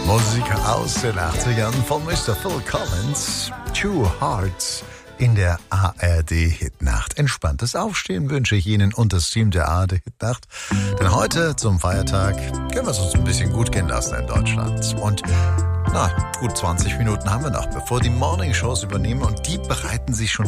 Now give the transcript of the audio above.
Musik aus den 80ern von Mr. Phil Collins. Two Hearts in der ARD-Hitnacht. Entspanntes Aufstehen wünsche ich Ihnen und das Team der ARD-Hitnacht. Denn heute zum Feiertag können wir es uns ein bisschen gut gehen lassen in Deutschland. Und gut 20 Minuten haben wir noch, bevor die Morning-Shows übernehmen. Und die bereiten sich schon